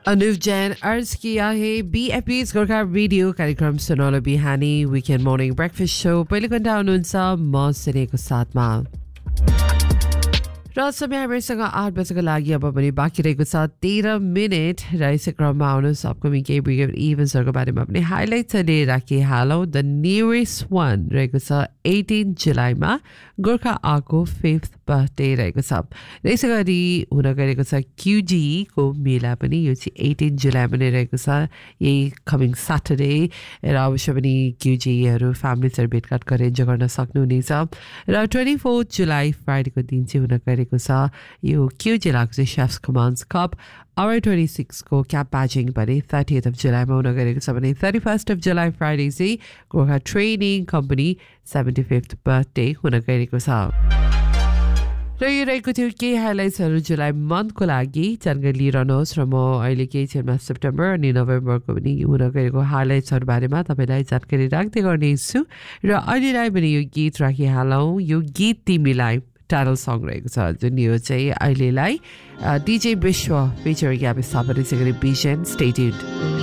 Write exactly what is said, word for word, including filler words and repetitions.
अनुव जैन अर्ज किया है बीएफपी's गोर्खा रेडियो कार्यक्रम सुनौलो बिहानी वीकेंड मॉर्निंग ब्रेकफास्ट शो पहिले घण्टा हुनुहुन्छ म सिनेको साथमा र समय हामीसँग आठ बजेको लागि अब पनि बाँकी रहेको छ तेह्र मिनट र यसै क्रममा आउनुहोस् अपकमिङ केही ब्रिगेड इभेन्ट्सहरूको बारेमा पनि हाइलाइट लिएर राखिहालौँ द न्युएस्ट वान रहेको छ एटिन जुलाईमा गोर्खा आको फिफ्थ बर्थडे रहेको छ र यसै गरी हुन गएको छ क्युजीको मेला पनि यो चाहिँ एटिन जुलाईमा नै रहेको छ यही कमिङ स्याटरडे र अवश्य पनि क्युजीहरू फ्यामिलीहरू भेटघाट गरेर इन्जोय गर्न सक्नुहुनेछ र ट्वेन्टी फोर्थ जुलाई फ्राइडेको दिन चाहिँ हुन गएको छ यो क्युजी लागेको चाहिँ chefs commands cup our twenty सिक्सको cap badging पनि थर्टिएथ अफ जुलाईमा हुन गएको छ भने thirty first of July Friday चाहिँ Gorkha training company seventy fifth birthday हुन गएको छ र यो रहेको थियो केही हाइलाइट्सहरू जुलाई मन्थको लागि जानकारी लिइरहनुहोस् र म अहिले केही क्षणमा सेप्टेम्बर अनि नोभेम्बरको पनि हुन गएको हाइलाइट्सहरू बारेमा तपाईँलाई जानकारी राख्दै गर्नेछु र अहिलेलाई पनि यो गीत राखिहालौँ यो गीत तिमीलाई टाइटल सङ रहेको छ जुन यो चाहिँ अहिलेलाई डिजे विश्व फिचर ग्याप स्थापना गरी बिजन स्टे ट्युन्ड